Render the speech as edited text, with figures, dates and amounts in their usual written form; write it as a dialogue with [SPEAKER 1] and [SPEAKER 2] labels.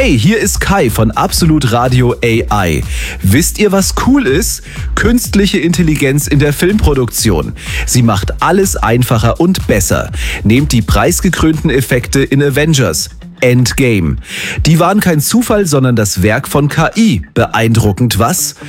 [SPEAKER 1] Hey, hier ist Kai von Absolut Radio AI. Wisst ihr, was cool ist? Künstliche Intelligenz in der Filmproduktion. Sie macht alles einfacher und besser. Nehmt die preisgekrönten Effekte in Avengers. Endgame. Die waren kein Zufall, sondern das Werk von KI. Beeindruckend, was?